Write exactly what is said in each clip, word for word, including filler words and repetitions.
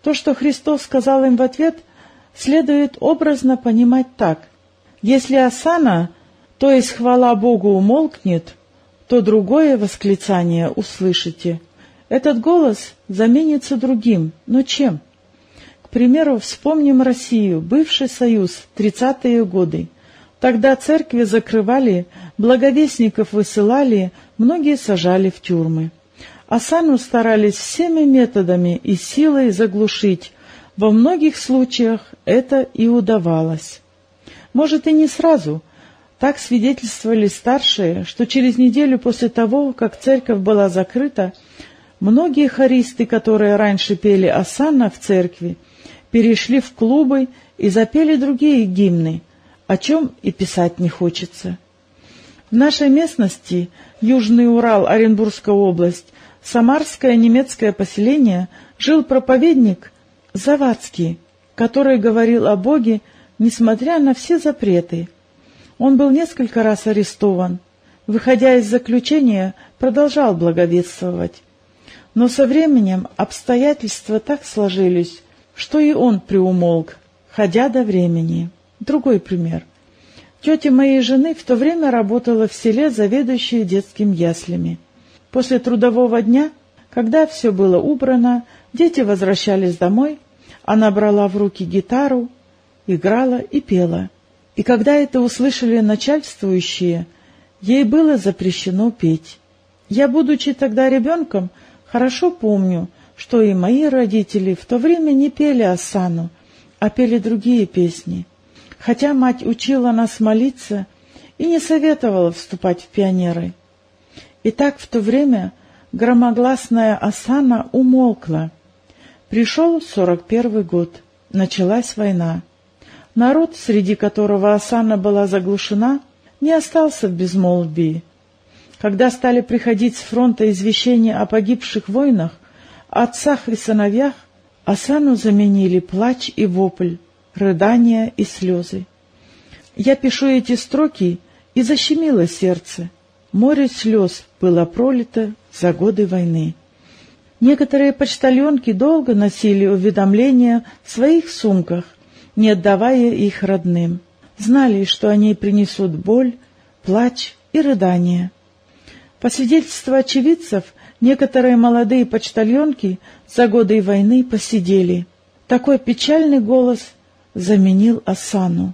То, что Христос сказал им в ответ, следует образно понимать так. Если осанна, то есть хвала Богу, умолкнет, то другое восклицание услышите. Этот голос заменится другим, но чем? К примеру, вспомним Россию, бывший Союз, тридцатые годы. Тогда церкви закрывали, благовестников высылали, многие сажали в тюрьмы. Осанну старались всеми методами и силой заглушить. Во многих случаях это и удавалось. Может, и не сразу. Так свидетельствовали старшие, что через неделю после того, как церковь была закрыта, многие хористы, которые раньше пели осанна в церкви, перешли в клубы и запели другие гимны, о чем и писать не хочется. В нашей местности, Южный Урал, Оренбургская область, Самарское немецкое поселение, жил проповедник Завадский, который говорил о Боге, несмотря на все запреты. Он был несколько раз арестован. Выходя из заключения, продолжал благовествовать. Но со временем обстоятельства так сложились, что и он приумолк, ходя до времени. Другой пример. Тетя моей жены в то время работала в селе заведующей детскими яслями. После трудового дня, когда все было убрано, дети возвращались домой, она брала в руки гитару, играла и пела. И когда это услышали начальствующие, ей было запрещено петь. Я, будучи тогда ребенком, хорошо помню, что и мои родители в то время не пели осанну, а пели другие песни. Хотя мать учила нас молиться и не советовала вступать в пионеры. И так в то время громогласная осанна умолкла. Пришел сорок первый год, началась война. Народ, среди которого осанна была заглушена, не остался в безмолвии. Когда стали приходить с фронта извещения о погибших воинах, отцах и сыновьях, осанну заменили плач и вопль, рыдания и слезы. Я пишу эти строки, и защемило сердце. Море слез было пролито за годы войны. Некоторые почтальонки долго носили уведомления в своих сумках, не отдавая их родным. Знали, что они принесут боль, плач и рыдания. По свидетельству очевидцев, некоторые молодые почтальонки за годы войны посидели. Такой печальный голос заменил осанну.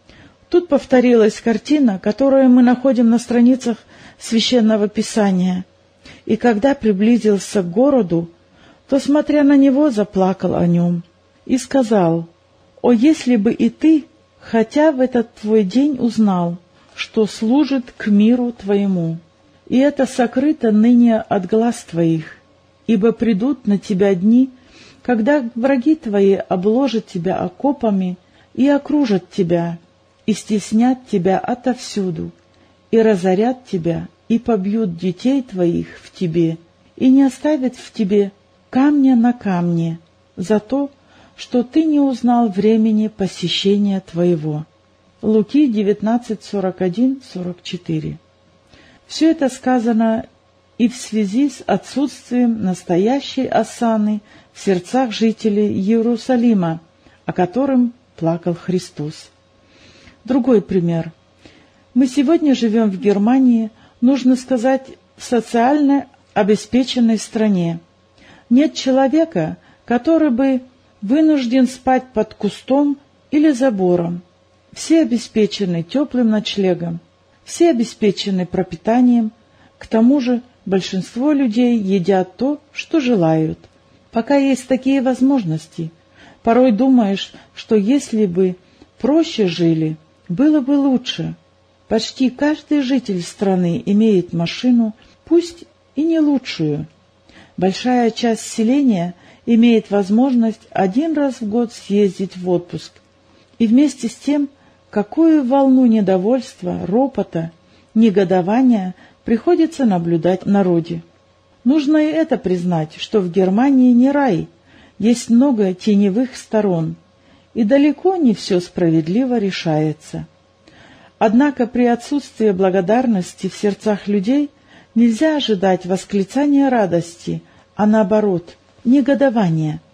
Тут повторилась картина, которую мы находим на страницах Священного Писания. И когда приблизился к городу, то, смотря на него, заплакал о нем и сказал: «О, если бы и ты, хотя в этот твой день узнал, что служит к миру твоему, и это сокрыто ныне от глаз твоих, ибо придут на тебя дни, когда враги твои обложат тебя окопами и окружат тебя, и стеснят тебя отовсюду, и разорят тебя, и побьют детей твоих в тебе, и не оставят в тебе камня на камне за то, что ты не узнал времени посещения твоего». Луки девятнадцать, сорок один, сорок четыре. Все это сказано и в связи с отсутствием настоящей осанны в сердцах жителей Иерусалима, о котором плакал Христос. Другой пример. Мы сегодня живем в Германии, нужно сказать, в социально обеспеченной стране. Нет человека, который бы вынужден спать под кустом или забором. Все обеспечены теплым ночлегом, все обеспечены пропитанием, к тому же большинство людей едят то, что желают. Пока есть такие возможности, порой думаешь, что если бы проще жили, было бы лучше. Почти каждый житель страны имеет машину, пусть и не лучшую. Большая часть населения имеет возможность один раз в год съездить в отпуск. И вместе с тем, какую волну недовольства, ропота, негодования приходится наблюдать в народе. Нужно и это признать, что в Германии не рай, есть много теневых сторон, и далеко не все справедливо решается. Однако при отсутствии благодарности в сердцах людей нельзя ожидать восклицания радости, а наоборот, негодования.